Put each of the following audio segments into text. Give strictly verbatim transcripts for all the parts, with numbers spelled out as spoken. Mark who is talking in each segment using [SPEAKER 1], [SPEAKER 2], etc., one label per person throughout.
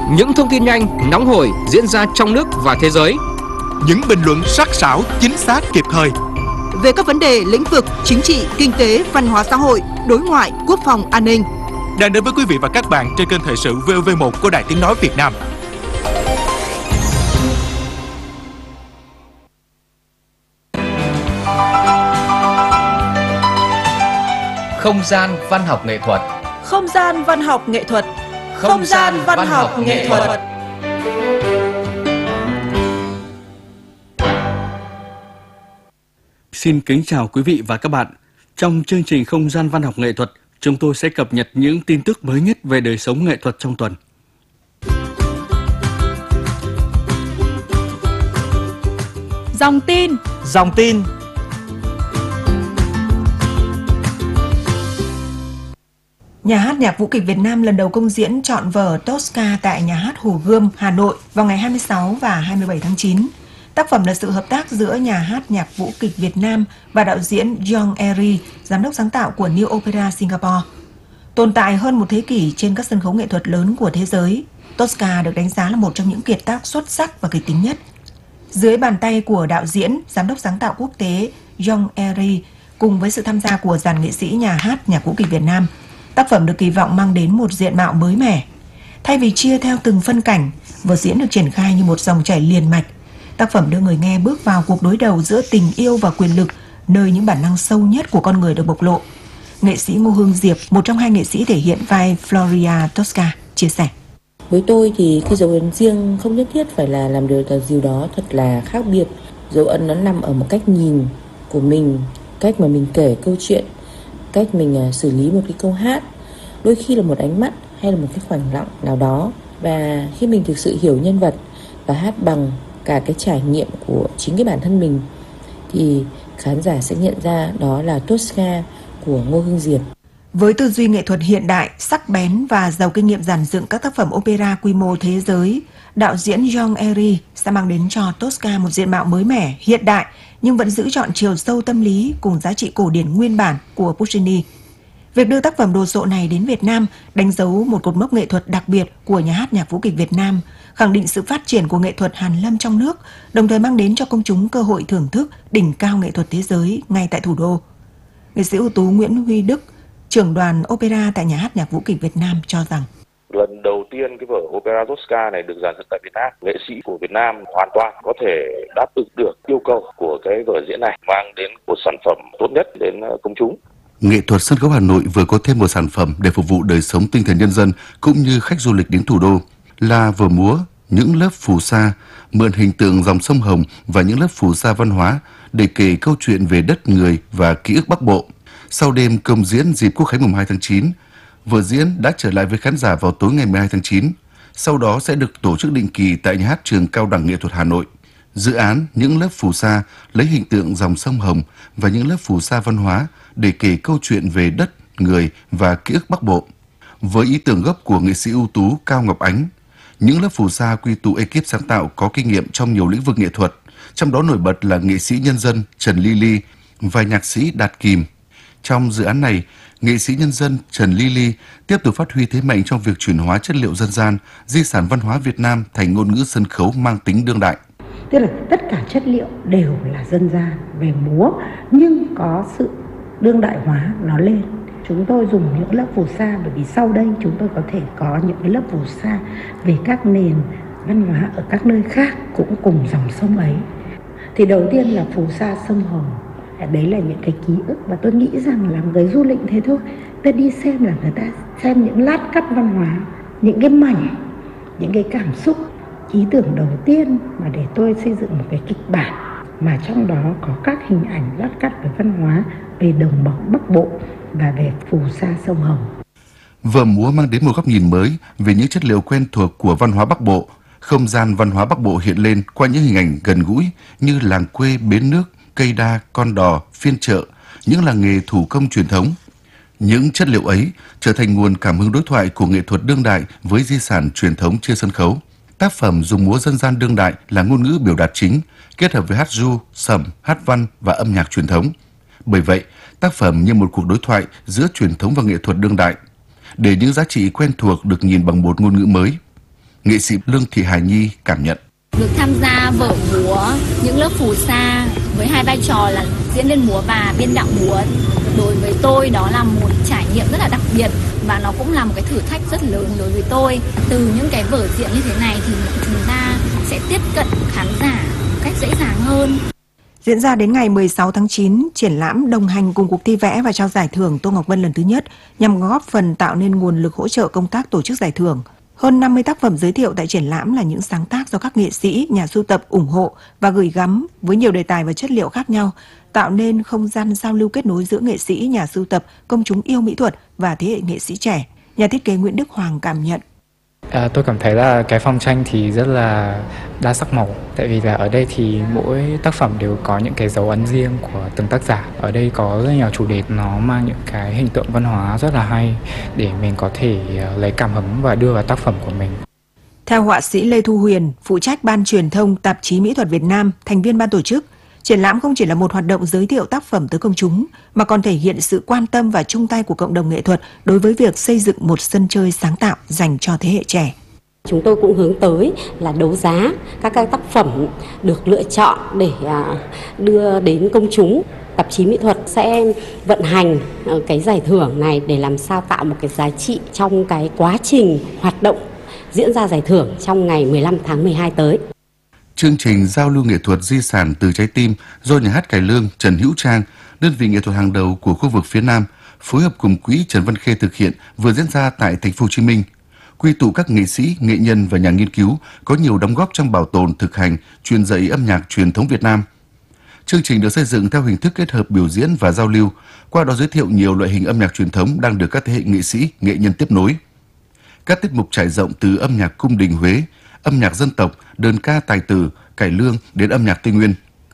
[SPEAKER 1] Những thông tin nhanh, nóng hổi diễn ra trong nước và thế giới.
[SPEAKER 2] Những bình luận sắc sảo, chính xác, kịp thời
[SPEAKER 3] về các vấn đề lĩnh vực chính trị, kinh tế, văn hóa xã hội, đối ngoại, quốc phòng, an ninh.
[SPEAKER 2] Đang đến với quý vị và các bạn trên kênh Thời sự vê o vê một của Đài Tiếng nói Việt Nam.
[SPEAKER 4] Không gian văn học nghệ thuật.
[SPEAKER 3] Không gian văn học nghệ thuật.
[SPEAKER 4] Không, Không gian văn, văn học, học nghệ thuật. thuật.
[SPEAKER 5] Xin kính chào quý vị và các bạn. Trong chương trình Không gian văn học nghệ thuật, chúng tôi sẽ cập nhật những tin tức mới nhất về đời sống nghệ thuật trong tuần.
[SPEAKER 3] Dòng tin.
[SPEAKER 2] Dòng tin.
[SPEAKER 3] Nhà hát Nhạc vũ kịch Việt Nam lần đầu công diễn trọn vở Tosca tại Nhà hát Hồ Gươm, Hà Nội vào ngày hai mươi sáu và hai mươi bảy tháng chín. Tác phẩm là sự hợp tác giữa Nhà hát Nhạc vũ kịch Việt Nam và đạo diễn John Ery, giám đốc sáng tạo của New Opera Singapore. Tồn tại hơn một thế kỷ trên các sân khấu nghệ thuật lớn của thế giới, Tosca được đánh giá là một trong những kiệt tác xuất sắc và kịch tính nhất. Dưới bàn tay của đạo diễn, giám đốc sáng tạo quốc tế John Ery cùng với sự tham gia của dàn nghệ sĩ Nhà hát Nhạc vũ kịch Việt Nam, tác phẩm được kỳ vọng mang đến một diện mạo mới mẻ. Thay vì chia theo từng phân cảnh, vở diễn được triển khai như một dòng chảy liền mạch. Tác phẩm đưa người nghe bước vào cuộc đối đầu giữa tình yêu và quyền lực, nơi những bản năng sâu nhất của con người được bộc lộ. Nghệ sĩ Ngô Hương Diệp, một trong hai nghệ sĩ thể hiện vai Floria Tosca, chia sẻ.
[SPEAKER 6] Với tôi thì cái dấu ấn riêng không nhất thiết phải là làm được cái điều đó thật là khác biệt. Dấu ấn nó nằm ở một cách nhìn của mình, cách mà mình kể câu chuyện, cách mình xử lý một cái câu hát, đôi khi là một ánh mắt hay là một cái khoảnh lặng nào đó. Và khi mình thực sự hiểu nhân vật và hát bằng cả cái trải nghiệm của chính cái bản thân mình thì khán giả sẽ nhận ra đó là Tosca của Ngô Hương Diệp.
[SPEAKER 3] Với tư duy nghệ thuật hiện đại, sắc bén và giàu kinh nghiệm dàn dựng các tác phẩm opera quy mô thế giới, đạo diễn John Ery sẽ mang đến cho Tosca một diện mạo mới mẻ, hiện đại nhưng vẫn giữ trọn chiều sâu tâm lý cùng giá trị cổ điển nguyên bản của Puccini. Việc đưa tác phẩm đồ sộ này đến Việt Nam đánh dấu một cột mốc nghệ thuật đặc biệt của Nhà hát Nhạc vũ kịch Việt Nam, khẳng định sự phát triển của nghệ thuật hàn lâm trong nước, đồng thời mang đến cho công chúng cơ hội thưởng thức đỉnh cao nghệ thuật thế giới ngay tại thủ đô. Nghệ sĩ ưu tú Nguyễn Huy Đức, trưởng đoàn opera tại Nhà hát Nhạc vũ kịch Việt Nam cho rằng
[SPEAKER 7] lần đầu tiên cái vở opera Tosca này được dàn dựng tại Việt Nam, nghệ sĩ của Việt Nam hoàn toàn có thể đáp ứng được yêu cầu của cái vở diễn này, mang đến một sản phẩm tốt nhất đến công chúng.
[SPEAKER 8] Nghệ thuật sân khấu Hà Nội vừa có thêm một sản phẩm để phục vụ đời sống tinh thần nhân dân cũng như khách du lịch đến thủ đô là vở múa Những lớp phù sa, mượn hình tượng dòng sông Hồng và những lớp phù sa văn hóa để kể câu chuyện về đất người và ký ức Bắc Bộ. Sau đêm công diễn dịp Quốc khánh mùng hai tháng chín, vở diễn đã trở lại với khán giả vào tối ngày mười hai tháng chín. Sau đó sẽ được tổ chức định kỳ tại Nhà hát Trường Cao đẳng Nghệ thuật Hà Nội. Dự án Những lớp phù sa lấy hình tượng dòng sông Hồng và những lớp phù sa văn hóa để kể câu chuyện về đất, người và ký ức Bắc Bộ. Với ý tưởng gốc của nghệ sĩ ưu tú Cao Ngọc Ánh, những lớp phù sa quy tụ ekip sáng tạo có kinh nghiệm trong nhiều lĩnh vực nghệ thuật, trong đó nổi bật là nghệ sĩ nhân dân Trần Ly Ly và nhạc sĩ Đạt Kìm. Trong dự án này, nghệ sĩ nhân dân Trần Ly Ly tiếp tục phát huy thế mạnh trong việc chuyển hóa chất liệu dân gian, di sản văn hóa Việt Nam thành ngôn ngữ sân khấu mang tính đương đại.
[SPEAKER 9] Tức là tất cả chất liệu đều là dân gian về múa, nhưng có sự đương đại hóa nó lên. Chúng tôi dùng những lớp phù sa bởi vì sau đây chúng tôi có thể có những cái lớp phù sa về các nền văn hóa ở các nơi khác cũng cùng dòng sông ấy. Thì đầu tiên là phù sa sông Hồng, đấy là những cái ký ức và tôi nghĩ rằng là người du lịch thế thôi. Ta đi xem là người ta xem những lát cắt văn hóa, những cái mảnh, những cái cảm xúc. Ý tưởng đầu tiên mà để tôi xây dựng một cái kịch bản mà trong đó có các hình ảnh lát cắt về văn hóa, về đồng bằng Bắc Bộ và về phù sa sông Hồng.
[SPEAKER 8] Vở múa mang đến một góc nhìn mới về những chất liệu quen thuộc của văn hóa Bắc Bộ. Không gian văn hóa Bắc Bộ hiện lên qua những hình ảnh gần gũi như làng quê, bến nước, cây đa, con đò, phiên chợ, những làng nghề thủ công truyền thống. Những chất liệu ấy trở thành nguồn cảm hứng đối thoại của nghệ thuật đương đại với di sản truyền thống trên sân khấu. Tác phẩm dùng múa dân gian đương đại là ngôn ngữ biểu đạt chính, kết hợp với hát ru, sẩm, hát văn và âm nhạc truyền thống. Bởi vậy, tác phẩm như một cuộc đối thoại giữa truyền thống và nghệ thuật đương đại, để những giá trị quen thuộc được nhìn bằng một ngôn ngữ mới. Nghệ sĩ Lương Thị Hải Nhi cảm nhận.
[SPEAKER 10] Được tham gia vở múa Những lớp phù sa với hai vai trò là diễn viên múa và biên đạo múa, đối với tôi đó là một trải nghiệm rất là đặc biệt và nó cũng là một cái thử thách rất lớn đối với tôi. Từ những cái vở diễn như thế này thì chúng ta sẽ tiếp cận khán giả một cách dễ dàng hơn.
[SPEAKER 3] Diễn ra đến ngày mười sáu tháng chín, triển lãm đồng hành cùng cuộc thi vẽ và trao giải thưởng Tô Ngọc Vân lần thứ nhất nhằm góp phần tạo nên nguồn lực hỗ trợ công tác tổ chức giải thưởng. Hơn năm mươi tác phẩm giới thiệu tại triển lãm là những sáng tác do các nghệ sĩ, nhà sưu tập ủng hộ và gửi gắm với nhiều đề tài và chất liệu khác nhau, tạo nên không gian giao lưu kết nối giữa nghệ sĩ, nhà sưu tập, công chúng yêu mỹ thuật và thế hệ nghệ sĩ trẻ. Nhà thiết kế Nguyễn Đức Hoàng cảm nhận.
[SPEAKER 11] À, tôi cảm thấy là cái phòng tranh thì rất là đa sắc màu, tại vì là ở đây thì mỗi tác phẩm đều có những cái dấu ấn riêng của từng tác giả. Ở đây có rất nhiều chủ đề, nó mang những cái hình tượng văn hóa rất là hay để mình có thể lấy cảm hứng và đưa vào tác phẩm của mình.
[SPEAKER 3] Theo họa sĩ Lê Thu Huyền, phụ trách ban truyền thông tạp chí Mỹ thuật Việt Nam, thành viên ban tổ chức, triển lãm không chỉ là một hoạt động giới thiệu tác phẩm tới công chúng, mà còn thể hiện sự quan tâm và chung tay của cộng đồng nghệ thuật đối với việc xây dựng một sân chơi sáng tạo dành cho thế hệ trẻ.
[SPEAKER 12] Chúng tôi cũng hướng tới là đấu giá các cái tác phẩm được lựa chọn để đưa đến công chúng. Tạp chí Mỹ thuật sẽ vận hành cái giải thưởng này để làm sao tạo một cái giá trị trong cái quá trình hoạt động diễn ra giải thưởng trong ngày mười lăm tháng mười hai tới.
[SPEAKER 8] Chương trình giao lưu nghệ thuật di sản từ trái tim do Nhà hát Cải Lương Trần Hữu Trang, đơn vị nghệ thuật hàng đầu của khu vực phía Nam, phối hợp cùng Quỹ Trần Văn Khê thực hiện vừa diễn ra tại Thành phố Hồ Chí Minh, quy tụ các nghệ sĩ, nghệ nhân và nhà nghiên cứu có nhiều đóng góp trong bảo tồn, thực hành, truyền dạy âm nhạc truyền thống Việt Nam. Chương trình được xây dựng theo hình thức kết hợp biểu diễn và giao lưu, qua đó giới thiệu nhiều loại hình âm nhạc truyền thống đang được các thế hệ nghệ sĩ, nghệ nhân tiếp nối. Các tiết mục trải rộng từ âm nhạc cung đình Huế, âm nhạc dân tộc, đơn ca tài tử, cải lương đến âm nhạc Tây Nguyên.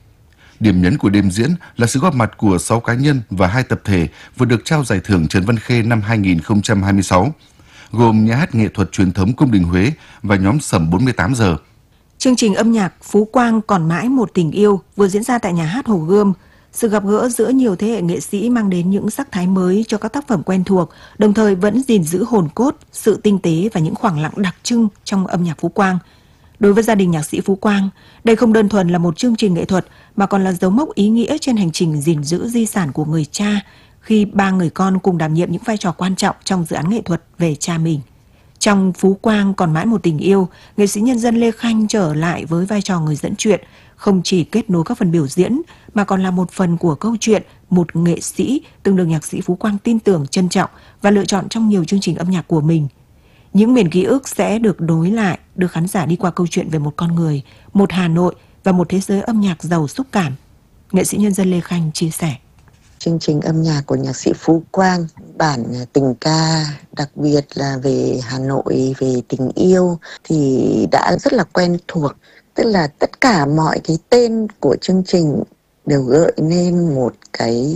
[SPEAKER 8] Điểm nhấn của đêm diễn là sự góp mặt của sáu cá nhân và hai tập thể vừa được trao giải thưởng Trần Văn Khê năm hai nghìn không trăm hai mươi sáu, gồm Nhà hát nghệ thuật truyền thống cung đình Huế và nhóm Sầm bốn mươi tám giờ.
[SPEAKER 3] Chương trình âm nhạc Phú Quang còn mãi một tình yêu vừa diễn ra tại Nhà hát Hồ Gươm. Sự gặp gỡ giữa nhiều thế hệ nghệ sĩ mang đến những sắc thái mới cho các tác phẩm quen thuộc, đồng thời vẫn gìn giữ hồn cốt, sự tinh tế và những khoảng lặng đặc trưng trong âm nhạc Phú Quang. Đối với gia đình nhạc sĩ Phú Quang, đây không đơn thuần là một chương trình nghệ thuật mà còn là dấu mốc ý nghĩa trên hành trình gìn giữ di sản của người cha, khi ba người con cùng đảm nhiệm những vai trò quan trọng trong dự án nghệ thuật về cha mình. Trong Phú Quang còn mãi một tình yêu, nghệ sĩ nhân dân Lê Khanh trở lại với vai trò người dẫn chuyện, không chỉ kết nối các phần biểu diễn mà còn là một phần của câu chuyện một nghệ sĩ từng được nhạc sĩ Phú Quang tin tưởng, trân trọng và lựa chọn trong nhiều chương trình âm nhạc của mình. Những miền ký ức sẽ được đối lại, đưa khán giả đi qua câu chuyện về một con người, một Hà Nội và một thế giới âm nhạc giàu xúc cảm. Nghệ sĩ nhân dân Lê Khanh chia sẻ.
[SPEAKER 13] Chương trình âm nhạc của nhạc sĩ Phú Quang, bản tình ca đặc biệt là về Hà Nội, về tình yêu thì đã rất là quen thuộc. Tức là tất cả mọi cái tên của chương trình đều gợi nên một cái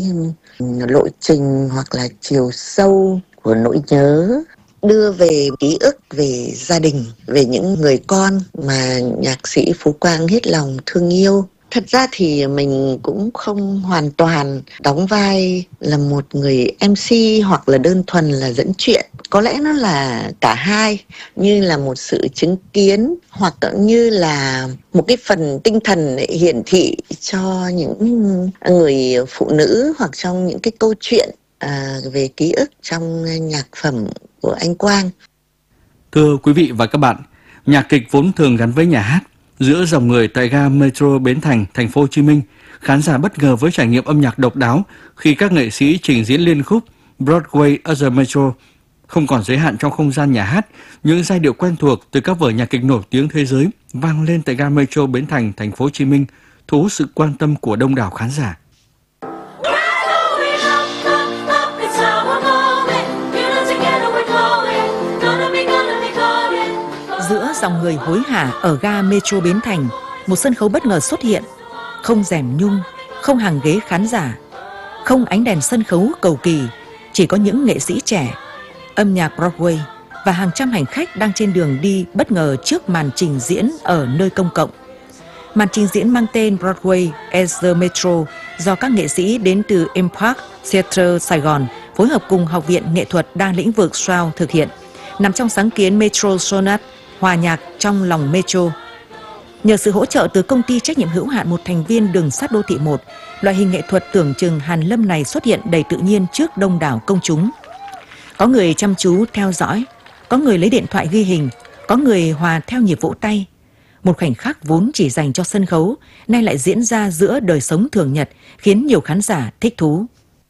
[SPEAKER 13] lộ trình hoặc là chiều sâu của nỗi nhớ, đưa về ký ức về gia đình, về những người con mà nhạc sĩ Phú Quang hết lòng thương yêu. Thật ra thì mình cũng không hoàn toàn đóng vai là một người em xê hoặc là đơn thuần là dẫn chuyện. Có lẽ nó là cả hai, như là một sự chứng kiến hoặc như là một cái phần tinh thần hiển thị cho những người phụ nữ hoặc trong những cái câu chuyện à, về ký ức trong nhạc phẩm của anh Quang.
[SPEAKER 5] Thưa quý vị và các bạn, nhạc kịch vốn thường gắn với nhà hát. Giữa dòng người tại ga Metro Bến Thành, Thành phố Hồ Chí Minh, khán giả bất ngờ với trải nghiệm âm nhạc độc đáo khi các nghệ sĩ trình diễn liên khúc Broadway at the Metro. Không còn giới hạn trong không gian nhà hát, những giai điệu quen thuộc từ các vở nhạc kịch nổi tiếng thế giới vang lên tại ga Metro Bến Thành, Thành phố Hồ Chí Minh, thu hút sự quan tâm của đông đảo khán giả.
[SPEAKER 14] Giữa dòng người hối hả ở ga Metro Bến Thành, một sân khấu bất ngờ xuất hiện. Không rèm nhung, không hàng ghế khán giả, không ánh đèn sân khấu cầu kỳ, chỉ có những nghệ sĩ trẻ, âm nhạc Broadway và hàng trăm hành khách đang trên đường đi bất ngờ trước màn trình diễn ở nơi công cộng. Màn trình diễn mang tên Broadway at the Metro do các nghệ sĩ đến từ Impact Theatre Sài Gòn phối hợp cùng Học viện Nghệ thuật đa lĩnh vực Stroud thực hiện, nằm trong sáng kiến Metro Sonat hòa nhạc trong lòng metro. Nhờ sự hỗ trợ từ công ty trách nhiệm hữu hạn một thành viên đường sắt đô thị một, loại hình nghệ thuật tưởng chừng hàn lâm này xuất hiện đầy tự nhiên trước đông đảo công chúng. Có người chăm chú theo dõi, có người lấy điện thoại ghi hình, có người hòa theo nhịp vỗ tay. Một khoảnh khắc vốn chỉ dành cho sân khấu, nay lại diễn ra giữa đời sống thường nhật, khiến nhiều khán giả thích thú.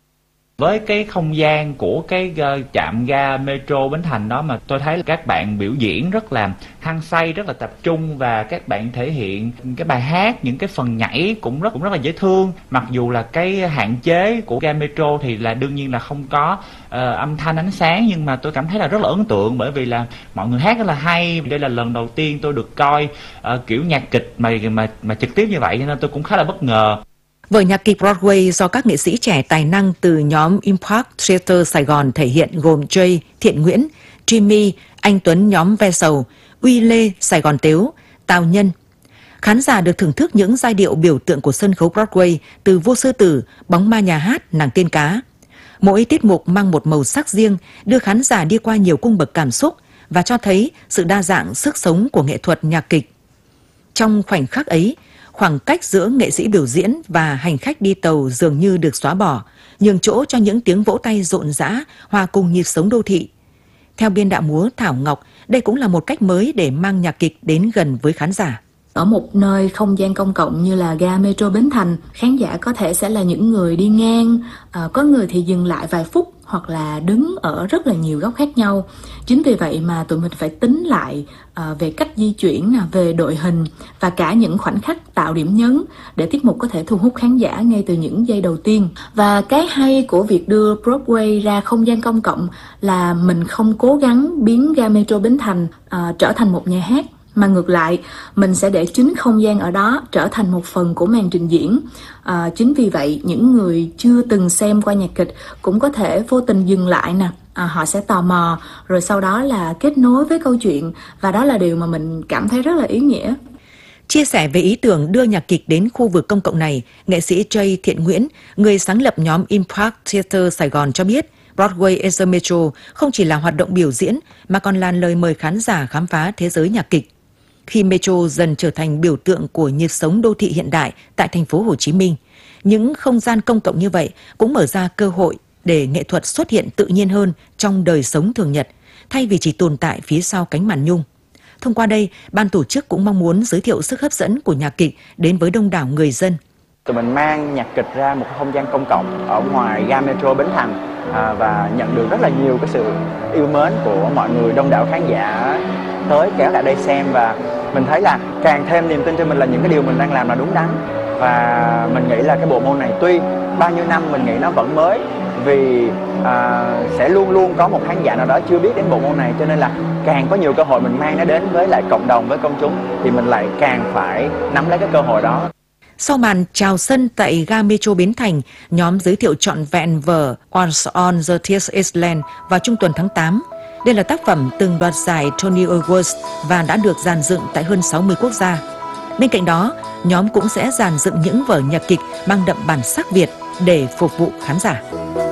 [SPEAKER 15] Với cái không gian của cái uh, trạm ga metro Bến Thành đó mà tôi thấy là các bạn biểu diễn rất là hăng say, rất là tập trung, và các bạn thể hiện cái bài hát, những cái phần nhảy cũng rất cũng rất là dễ thương. Mặc dù là cái hạn chế của ga metro thì là đương nhiên là không có uh, âm thanh ánh sáng, nhưng mà tôi cảm thấy là rất là ấn tượng, bởi vì là mọi người hát rất là hay. Đây là lần đầu tiên tôi được coi uh, kiểu nhạc kịch mà mà mà trực tiếp như vậy, cho nên tôi cũng khá là bất ngờ.
[SPEAKER 14] Vở nhạc kịch Broadway do các nghệ sĩ trẻ tài năng từ nhóm Impact Theatre Sài Gòn thể hiện gồm Jay, Thiện Nguyễn, Jimmy, Anh Tuấn nhóm Ve Sầu, Uy Lê, Sài Gòn Tếu, Tào Nhân. Khán giả được thưởng thức những giai điệu biểu tượng của sân khấu Broadway từ Vua Sư Tử, Bóng Ma Nhà Hát, Nàng Tiên Cá. Mỗi tiết mục mang một màu sắc riêng, đưa khán giả đi qua nhiều cung bậc cảm xúc và cho thấy sự đa dạng sức sống của nghệ thuật nhạc kịch. Trong khoảnh khắc ấy, khoảng cách giữa nghệ sĩ biểu diễn và hành khách đi tàu dường như được xóa bỏ, nhường chỗ cho những tiếng vỗ tay rộn rã hòa cùng nhịp sống đô thị. Theo biên đạo múa Thảo Ngọc, đây cũng là một cách mới để mang nhạc kịch đến gần với khán giả.
[SPEAKER 16] Ở một nơi không gian công cộng như là ga metro Bến Thành, khán giả có thể sẽ là những người đi ngang, à, có người thì dừng lại vài phút hoặc là đứng ở rất là nhiều góc khác nhau. Chính vì vậy mà tụi mình phải tính lại à, về cách di chuyển, về đội hình và cả những khoảnh khắc tạo điểm nhấn để tiết mục có thể thu hút khán giả ngay từ những giây đầu tiên. Và cái hay của việc đưa Broadway ra không gian công cộng là mình không cố gắng biến ga metro Bến Thành à, trở thành một nhà hát, mà ngược lại mình sẽ để chính không gian ở đó trở thành một phần của màn trình diễn. À, chính vì vậy những người chưa từng xem qua nhạc kịch cũng có thể vô tình dừng lại nè, à, họ sẽ tò mò rồi sau đó là kết nối với câu chuyện, và đó là điều mà mình cảm thấy rất là ý nghĩa.
[SPEAKER 14] Chia sẻ về ý tưởng đưa nhạc kịch đến khu vực công cộng này, nghệ sĩ Jay Thiện Nguyễn, người sáng lập nhóm Impact Theatre Sài Gòn cho biết, Broadway as a Metro không chỉ là hoạt động biểu diễn mà còn là lời mời khán giả khám phá thế giới nhạc kịch. Khi metro dần trở thành biểu tượng của nhịp sống đô thị hiện đại tại thành phố Hồ Chí Minh, những không gian công cộng như vậy cũng mở ra cơ hội để nghệ thuật xuất hiện tự nhiên hơn trong đời sống thường nhật, thay vì chỉ tồn tại phía sau cánh màn nhung. Thông qua đây, ban tổ chức cũng mong muốn giới thiệu sức hấp dẫn của nhạc kịch đến với đông đảo người dân.
[SPEAKER 17] Tụi mình mang nhạc kịch ra một không gian công cộng ở ngoài ga metro Bến Thành à, và nhận được rất là nhiều cái sự yêu mến của mọi người, đông đảo khán giả tới kéo lại đây xem, và mình thấy là càng thêm niềm tin cho mình là những cái điều mình đang làm là đúng đắn. Và mình nghĩ là cái bộ môn này tuy bao nhiêu năm mình nghĩ nó vẫn mới, vì à, sẽ luôn luôn có một khán giả nào đó chưa biết đến bộ môn này, cho nên là càng có nhiều cơ hội mình mang nó đến với lại cộng đồng, với công chúng thì mình lại càng phải nắm lấy cái cơ hội đó.
[SPEAKER 14] Sau màn chào sân tại ga metro Bến Thành, nhóm giới thiệu trọn vẹn vở Once on the Tears Island vào trung tuần tháng tám. Đây là tác phẩm từng đoạt giải Tony Awards và đã được dàn dựng tại hơn sáu mươi quốc gia. Bên cạnh đó, nhóm cũng sẽ dàn dựng những vở nhạc kịch mang đậm bản sắc Việt để phục vụ khán giả.